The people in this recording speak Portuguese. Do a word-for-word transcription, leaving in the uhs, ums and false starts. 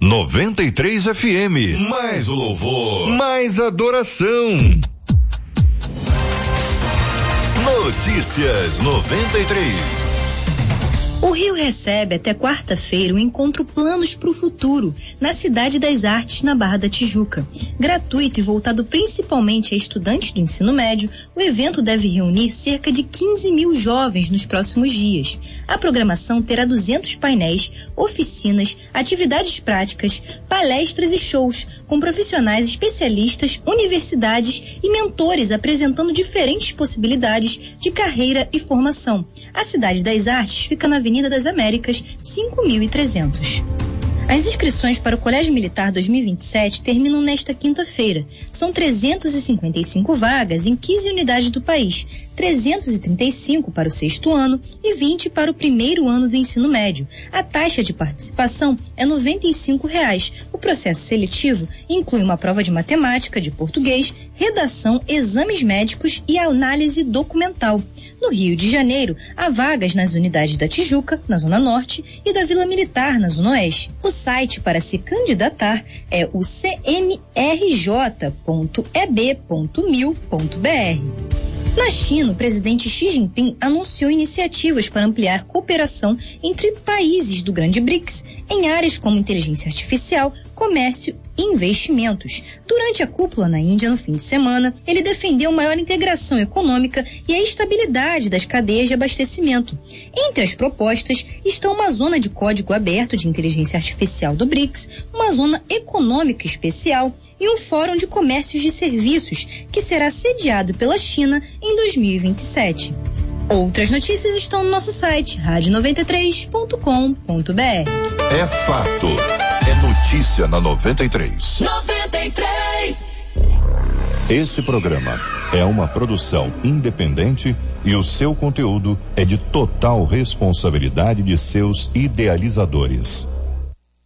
noventa e três F M. Mais louvor, mais adoração. Notícias noventa e três. O Rio recebe até quarta-feira o encontro Planos para o Futuro, na Cidade das Artes, na Barra da Tijuca. Gratuito e voltado principalmente a estudantes do ensino médio, o evento deve reunir cerca de quinze mil jovens nos próximos dias. A programação terá duzentos painéis, oficinas, atividades práticas, palestras e shows, com profissionais especialistas, universidades e mentores apresentando diferentes possibilidades de carreira e formação. A Cidade das Artes fica na Avenida das Américas, cinco mil e trezentos. As inscrições para o Colégio Militar dois mil e vinte e sete terminam nesta quinta-feira. São trezentas e cinquenta e cinco vagas em quinze unidades do país, trezentas e trinta e cinco para o sexto ano e vinte para o primeiro ano do ensino médio. A taxa de participação é noventa e cinco reais. O processo seletivo inclui uma prova de matemática, de português, redação, exames médicos e análise documental. No Rio de Janeiro, há vagas nas unidades da Tijuca, na Zona Norte, e da Vila Militar, na Zona Oeste. O site para se candidatar é o c m r j ponto e b ponto mil ponto b r. Na China, o presidente Xi Jinping anunciou iniciativas para ampliar cooperação entre países do Grande BRICS em áreas como inteligência artificial, comércio e investimentos. Durante a cúpula na Índia no fim de semana, ele defendeu maior integração econômica e a estabilidade das cadeias de abastecimento. Entre as propostas estão uma zona de código aberto de inteligência artificial do BRICS, uma zona econômica especial e um fórum de comércios de serviços, que será sediado pela China em dois mil e vinte e sete. Outras notícias estão no nosso site, rádio noventa e três ponto com ponto b r. É fato. É notícia na noventa e três. noventa e três. Esse programa é uma produção independente e o seu conteúdo é de total responsabilidade de seus idealizadores.